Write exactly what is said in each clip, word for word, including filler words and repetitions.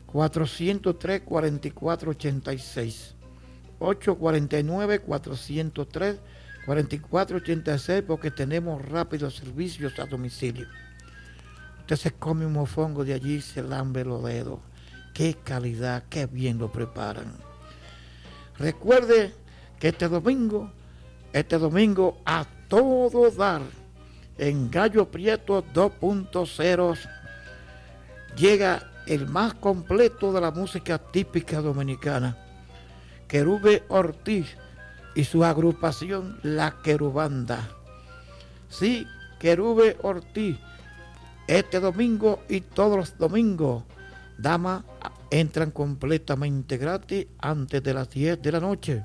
cuatrocientos tres, cuarenta y cuatro ochenta y seis. ocho cuatro nueve, cuatrocientos tres, cuarenta y cuatro ochenta y seis, porque tenemos rápidos servicios a domicilio. Usted se come un mofongo de allí y se lambe los dedos. Qué calidad, qué bien lo preparan. Recuerde que este domingo, este domingo a todo dar, en Gallo Prieto dos punto cero, llega el más completo de la música típica dominicana, Querube Ortiz y su agrupación La Querubanda. Sí, Querube Ortiz, este domingo y todos los domingos, damas entran completamente gratis antes de las diez de la noche.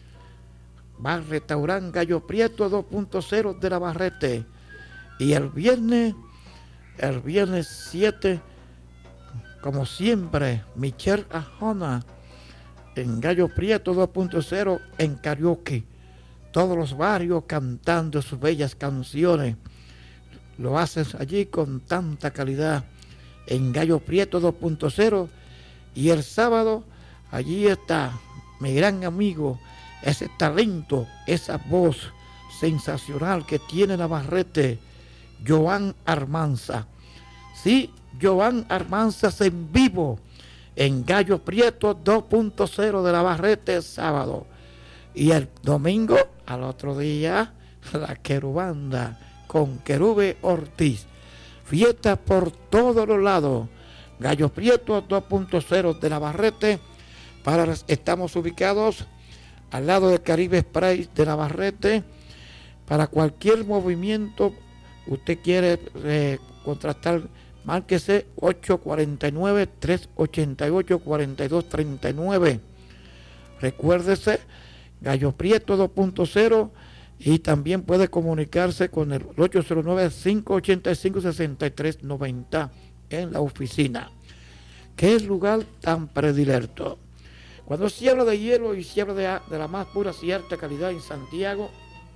Va al restaurante Gallo Prieto dos punto cero de la Barrete. Y el viernes, el viernes siete, como siempre, Michelle Arjona en Gallo Prieto dos punto cero en karaoke. Todos los barrios cantando sus bellas canciones. Lo haces allí con tanta calidad en Gallo Prieto dos punto cero. Y el sábado, allí está mi gran amigo, ese talento, esa voz sensacional que tiene Navarrete, Joan Armanza. Sí, Joan Armanza en vivo en Gallo Prieto dos punto cero de Navarrete sábado. Y el domingo, al otro día, la Querubanda con Querube Ortiz. Fiesta por todos los lados. Gallo Prieto dos punto cero de Navarrete. Para, estamos ubicados al lado del Caribe Spray de Navarrete. Para cualquier movimiento, usted quiere eh, contratar, márquese ocho cuatro nueve, tres ocho ocho, cuatro dos tres nueve. Recuérdese, Gallo Prieto dos punto cero, y también puede comunicarse con el ocho cero nueve, cinco ocho cinco, seis tres nueve cero en la oficina. Qué lugar tan predilecto. Cuando se habla de hielo y se habla de, de la más pura cierta calidad en Santiago,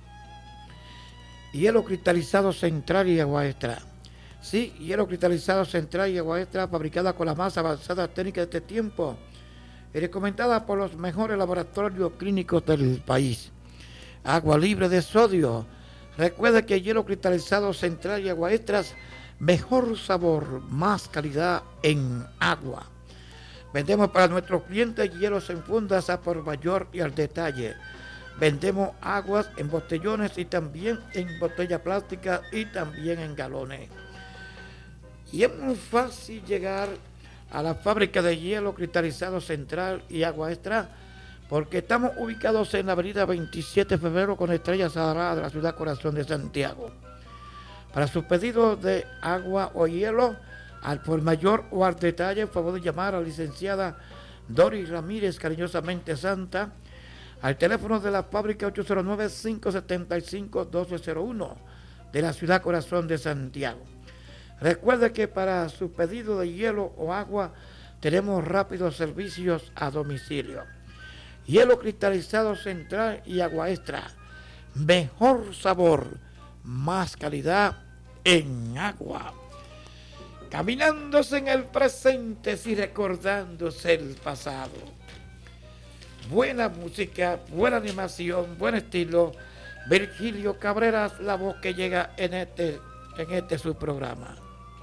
hielo cristalizado Central y Agua Extra. Sí, hielo cristalizado Central y Agua Extra, fabricada con la más avanzada técnica de este tiempo y recomendada por los mejores laboratorios clínicos del país. Agua libre de sodio. Recuerda que hielo cristalizado Central y Agua Extras, mejor sabor, más calidad en agua. Vendemos para nuestros clientes hielos en fundas a por mayor y al detalle. Vendemos aguas en botellones y también en botella plástica y también en galones. Y es muy fácil llegar a la fábrica de hielo cristalizado Central y Agua Extra, porque estamos ubicados en la avenida veintisiete de febrero con Estrella Sagrada de la ciudad corazón de Santiago. Para sus pedidos de agua o hielo, al por mayor o al detalle, por favor de llamar a la licenciada Doris Ramírez, cariñosamente Santa, al teléfono de la fábrica ocho cero nueve, cinco siete cinco, uno dos cero uno de la ciudad corazón de Santiago. Recuerde que para su pedido de hielo o agua tenemos rápidos servicios a domicilio. Hielo cristalizado Central y Agua Extra. Mejor sabor, más calidad en agua. Caminándose en el presente y recordándose el pasado. Buena música, buena animación, buen estilo. Virgilio Cabrera, la voz que llega en este, en este su programa.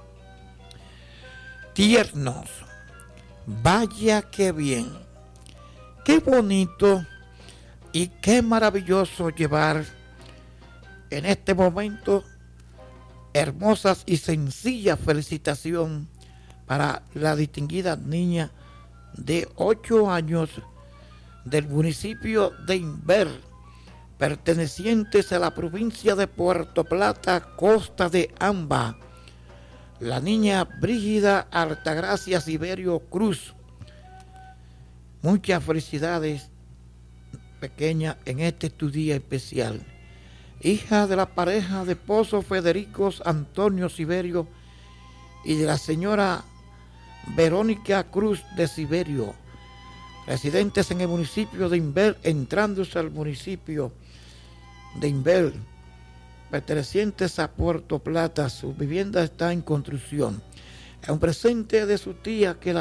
Tiernos, vaya que bien, qué bonito y qué maravilloso llevar en este momento hermosas y sencillas felicitación para la distinguida niña de ocho años del municipio de Inver, pertenecientes a la provincia de Puerto Plata, Costa de Amba, la niña Brígida Altagracia Siberio Cruz. Muchas felicidades, pequeña, en este tu día especial. Hija de la pareja de esposo Federico Antonio Siberio y de la señora Verónica Cruz de Siberio, residentes en el municipio de Inver, entrándose al municipio de Inver, pertenecientes a Puerto Plata. Su vivienda está en construcción. Es un presente de su tía que la